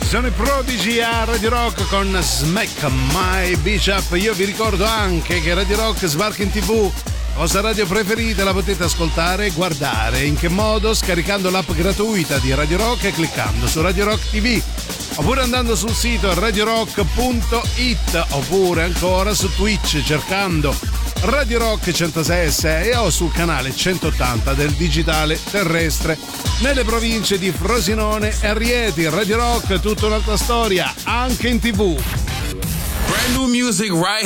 Sono i Prodigy a Radio Rock con Smack My Bitch Up. Io vi ricordo anche che Radio Rock sbarca in TV. La vostra radio preferita la potete ascoltare e guardare. In che modo? Scaricando l'app gratuita di Radio Rock e cliccando su Radio Rock TV, oppure andando sul sito radiorock.it, oppure ancora su Twitch cercando Radio Rock 106.6 o sul canale 180 del digitale terrestre. Nelle province di Frosinone e Rieti, Radio Rock, tutta un'altra storia, anche in TV. Brand new music right